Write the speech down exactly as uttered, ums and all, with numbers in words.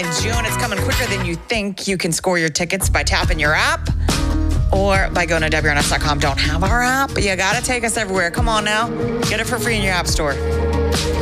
In June, it's coming quicker than you think. You can score your tickets by tapping your app or by going to W R N S dot com. Don't have our app, but you got to take us everywhere. Come on now. Get it for free in your app store.